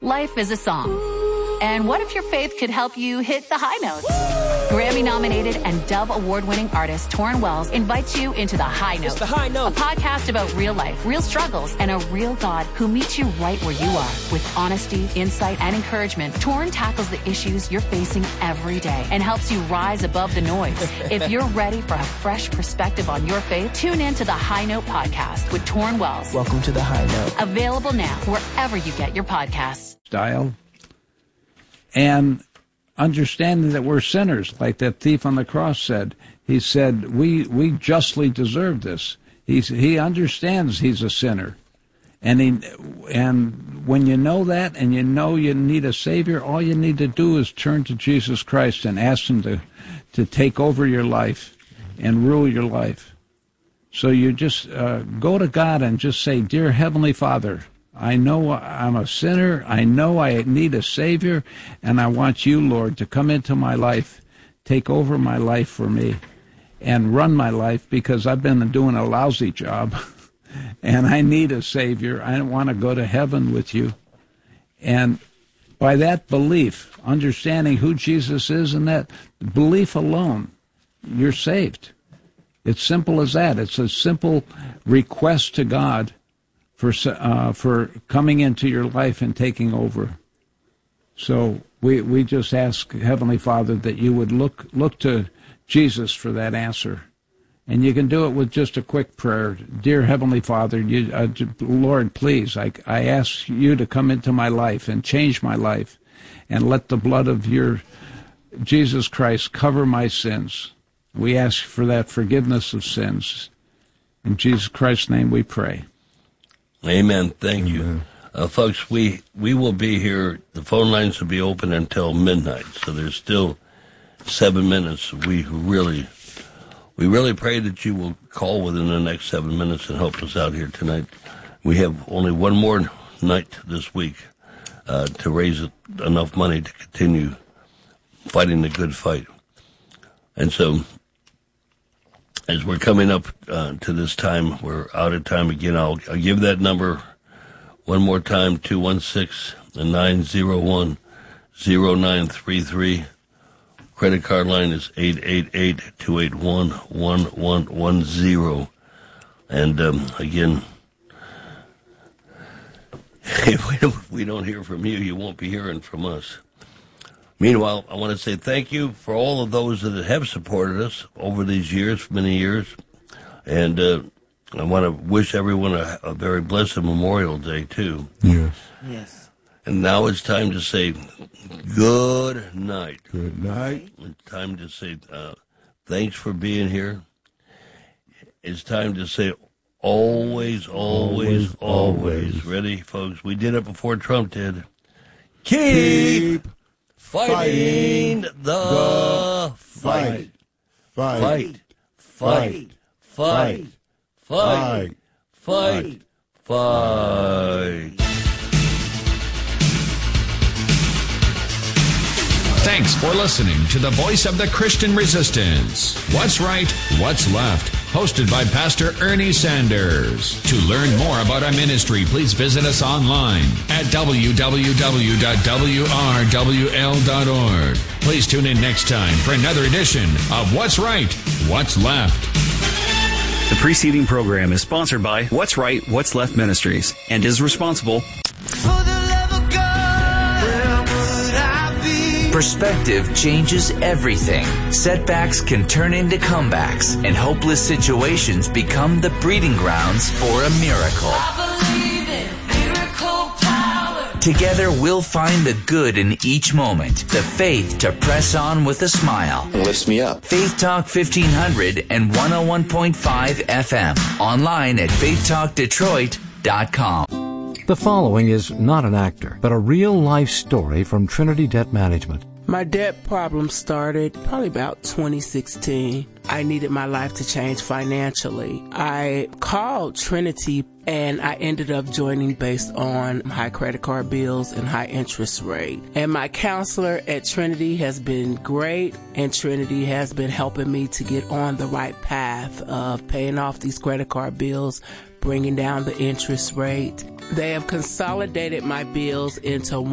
Life is a song. And what if your faith could help you hit the high notes? Grammy-nominated and Dove Award-winning artist Torrin Wells invites you into The High Note. It's The High Note. A podcast about real life, real struggles, and a real God who meets you right where you are. With honesty, insight, and encouragement, Torrin tackles the issues you're facing every day and helps you rise above the noise. If you're ready for a fresh perspective on your faith, tune in to The High Note podcast with Torrin Wells. Welcome to The High Note. Available now wherever you get your podcasts. Style. And understanding that we're sinners, like that thief on the cross said. He said, we justly deserve this. He understands he's a sinner. And when you know that and you know you need a Savior, all you need to do is turn to Jesus Christ and ask Him to take over your life and rule your life. So you just go to God and just say, Dear Heavenly Father, I know I'm a sinner. I know I need a Savior, and I want you, Lord, to come into my life, take over my life for me, and run my life because I've been doing a lousy job, and I need a Savior. I want to go to heaven with you. And by that belief, understanding who Jesus is and that belief alone, you're saved. It's simple as that. It's a simple request to God for coming into your life and taking over. So we just ask, Heavenly Father, that you would look to Jesus for that answer. And you can do it with just a quick prayer. Dear Heavenly Father, Lord, please, I ask you to come into my life and change my life and let the blood of your Jesus Christ cover my sins. We ask for that forgiveness of sins. In Jesus Christ's name we pray. Amen. Thank you. Folks, we will be here. The phone lines will be open until midnight, so there's still 7 minutes. We really pray that you will call within the next 7 minutes and help us out here tonight. We have only one more night this week to raise enough money to continue fighting the good fight. And so, as we're coming up to this time, we're out of time again. I'll give that number one more time, 216-901-0933. Credit card line is 888-281-1110. And again, if we don't hear from you, you won't be hearing from us. Meanwhile, I want to say thank you for all of those that have supported us over these years, many years. And I want to wish everyone a very blessed Memorial Day, too. Yes. Yes. And now it's time to say good night. Good night. It's time to say thanks for being here. It's time to say always, always, always. Ready, folks? We did it before Trump did. Keep fighting the fight. Fight. Fight. Fight. Fight. Fight. Fight. Thanks for listening to the Voice of the Christian Resistance. What's Right, What's Left? Hosted by Pastor Ernie Sanders. To learn more about our ministry, please visit us online at www.wrwl.org. Please tune in next time for another edition of What's Right, What's Left. The preceding program is sponsored by What's Right, What's Left Ministries and is responsible for the love of God. Where would I be? Perspective changes everything. Setbacks can turn into comebacks, and hopeless situations become the breeding grounds for a miracle. I believe in miracle power. Together, we'll find the good in each moment, the faith to press on with a smile. Lifts me up. Faith Talk 1500 and 101.5 FM. Online at faithtalkdetroit.com. The following is not an actor, but a real-life story from Trinity Debt Management. My debt problem started probably about 2016. I needed my life to change financially. I called Trinity and I ended up joining based on high credit card bills and high interest rate. And my counselor at Trinity has been great, and Trinity has been helping me to get on the right path of paying off these credit card bills, bringing down the interest rate. They have consolidated my bills into